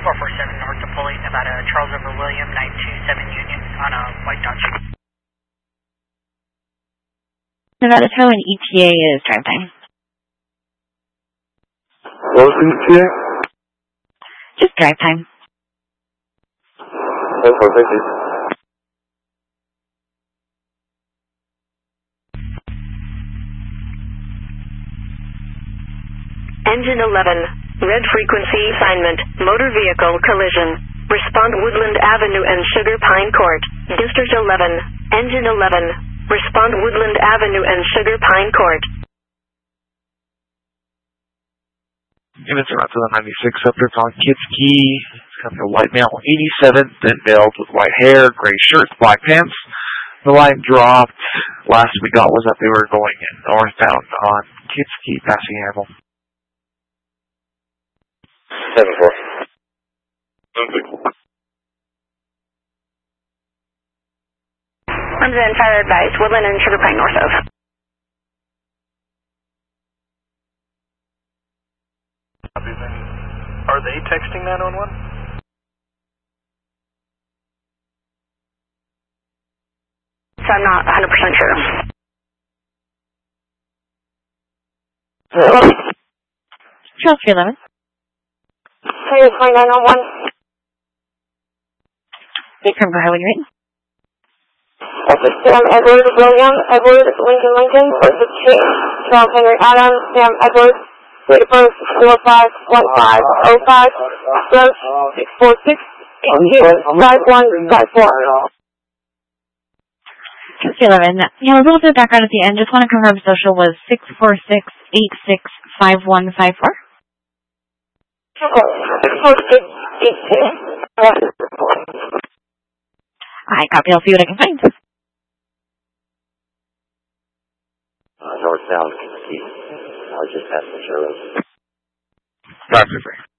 447 north of Pulley, about a Charles over William, 927 Union on a white Dodge. Nevada Tow and ETA is drive time. What was the ETA? Just drive time. Thank you. Engine 11, red frequency assignment, motor vehicle collision. Respond Woodland Avenue and Sugar Pine Court. District 11, Engine 11, respond Woodland Avenue and Sugar Pine Court. Units are out to the 96 up there on Kids Key. It's got the white male 87, thin veiled with white hair, gray shirt, black pants. The line dropped. Last we got was that they were going northbound on Kids Key, passing Hannibal. 7-4. Clemson, fire advice, Woodland and Sugar Pine north of. Are they texting 911? So I'm not 100% sure. Charles 311. Hey, it's 911. Big firm, go ahead when you're in. Sam Edward William, Edward Lincoln, Charles Henry Adams, Sam Edward, date of birth 451505, gross 646, 5154. Charles 311. Yeah, a little bit of background at the end. Just want to confirm social was 646865154. I copy. I'll see what I can find. Northbound, I was just asking Charlie. Roger.